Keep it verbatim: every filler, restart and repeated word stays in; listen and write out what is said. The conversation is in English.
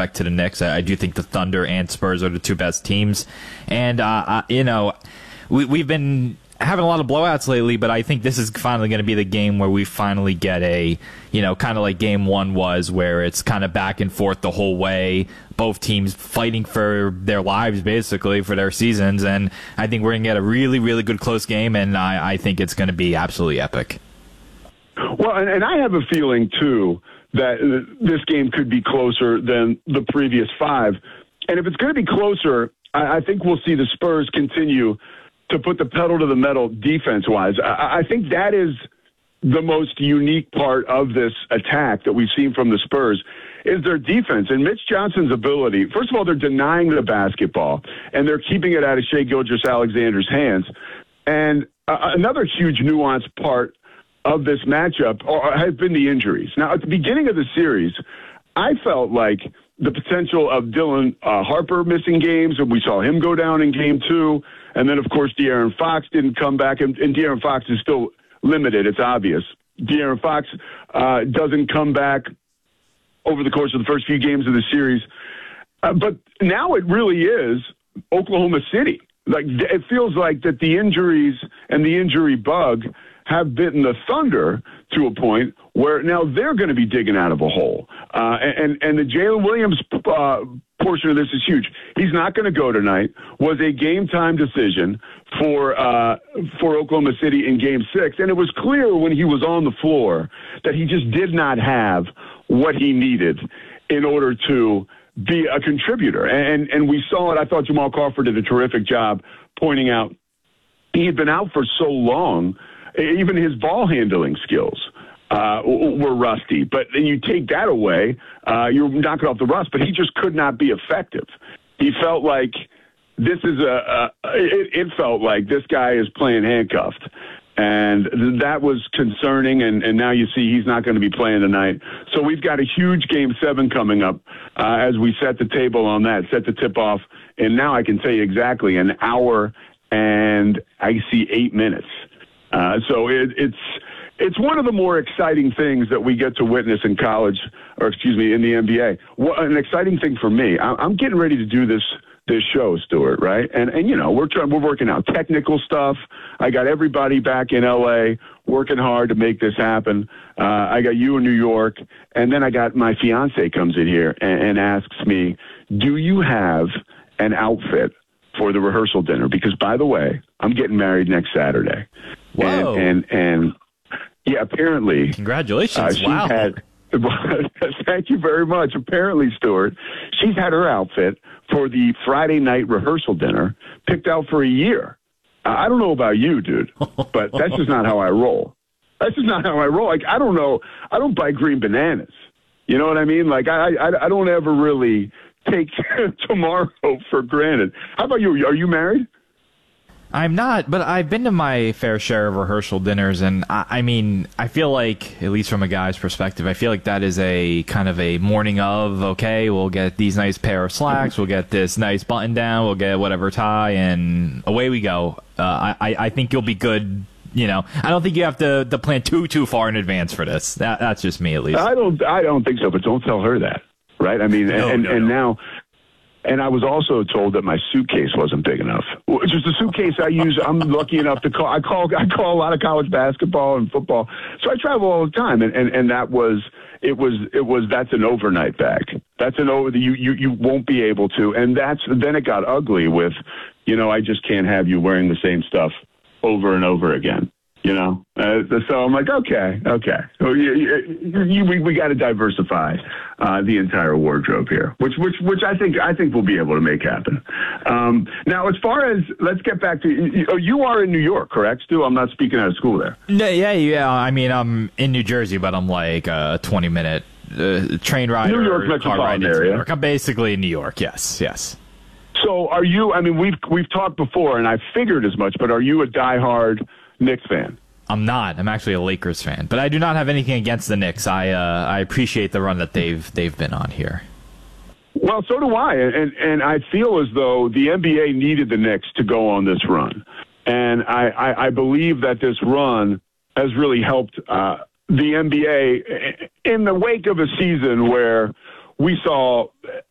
respect to the Knicks. I, I do think the Thunder and Spurs are the two best teams. And, uh, uh, you know, we, we've been having a lot of blowouts lately, but I think this is finally going to be the game where we finally get a, you know, kind of like game one was, where it's kind of back and forth the whole way, both teams fighting for their lives, basically, for their seasons. And I think we're going to get a really, really good close game, and I, I think it's going to be absolutely epic. Well, and, and I have a feeling, too, that this game could be closer than the previous five. And if it's going to be closer, I, I think we'll see the Spurs continue to put the pedal to the metal defense-wise. I, I think that is the most unique part of this attack that we've seen from the Spurs is their defense. And Mitch Johnson's ability, first of all, they're denying the basketball, and they're keeping it out of Shai Gilgeous-Alexander's hands. And uh, another huge nuanced part of this matchup has been the injuries. Now, at the beginning of the series, I felt like the potential of Dylan uh, Harper missing games, and we saw him go down in game two. And then, of course, De'Aaron Fox didn't come back, and, and De'Aaron Fox is still limited. It's obvious. De'Aaron Fox uh, doesn't come back over the course of the first few games of the series. Uh, but now it really is Oklahoma City. Like, it feels like that the injuries and the injury bug have bitten the Thunder to a point where now they're going to be digging out of a hole. Uh, and, and the Jalen Williams uh, portion of this is huge. He's not going to go tonight. Was a game-time decision for uh, for Oklahoma City in Game six. And it was clear when he was on the floor that he just did not have what he needed in order to be a contributor. And, and we saw it. I thought Jamal Crawford did a terrific job pointing out he had been out for so long. Even his ball handling skills uh, were rusty. But then you take that away, uh, you're knocking off the rust. But he just could not be effective. He felt like this is a, a it, it felt like this guy is playing handcuffed. And that was concerning, and, and now you see he's not going to be playing tonight. So we've got a huge Game seven coming up uh, as we set the table on that, set the tip-off. And now I can tell you exactly an hour and I see eight minutes. Uh, so it, it's it's one of the more exciting things that we get to witness in college, or excuse me, in the N B A. What, an exciting thing for me. I, I'm getting ready to do this this show, Stuart, right? And and you know we're trying, we're working out technical stuff. I got everybody back in L A working hard to make this happen. Uh, I got you in New York, and then I got my fiance comes in here and, and asks me, "Do you have an outfit for the rehearsal dinner?" Because by the way, I'm getting married next Saturday. Whoa. And, and, and yeah, apparently. Congratulations. Uh, she wow. Had, thank you very much. Apparently, Stuart, she's had her outfit for the Friday night rehearsal dinner picked out for a year. Uh, I don't know about you, dude, but that's just not how I roll. That's just not how I roll. Like, I don't know. I don't buy green bananas. You know what I mean? Like, I, I, I don't ever really take tomorrow for granted. How about you? Are you married? I'm not, but I've been to my fair share of rehearsal dinners, and I, I mean, I feel like, at least from a guy's perspective, I feel like that is a kind of a morning of, okay, we'll get these nice pair of slacks, we'll get this nice button down, we'll get whatever tie, and away we go. Uh, I, I think you'll be good. You know, I don't think you have to, to plan too, too far in advance for this. That, that's just me, at least. I don't, I don't think so, but don't tell her that, right? I mean, no, and, no, and no. now... And I was also told that my suitcase wasn't big enough. It's just a suitcase I use. I'm lucky enough to call. I call. I call a lot of college basketball and football, so I travel all the time. And, and, and that was it was it was that's an overnight bag. That's an over. You you you won't be able to. And that's then it got ugly with, you know, I just can't have you wearing the same stuff over and over again. You know, uh, so I'm like, okay, okay, so you, you, you, we we got to diversify uh, the entire wardrobe here, which which which I think I think we'll be able to make happen. Um, now, as far as let's get back to you, you are in New York, correct, Stu? I'm not speaking out of school there. No, yeah, yeah. I mean, I'm in New Jersey, but I'm like a twenty minute uh, train ride. New York or car ride metropolitan into area. New York. I'm basically in New York. Yes, yes. So, are you? I mean, we've we've talked before, and I figured as much. But are you a diehard Knicks fan? I'm not. I'm actually a Lakers fan, but I do not have anything against the Knicks. I uh, I appreciate the run that they've they've been on here. Well, so do I, and and I feel as though the N B A needed the Knicks to go on this run, and I I, I believe that this run has really helped uh, the N B A in the wake of a season where we saw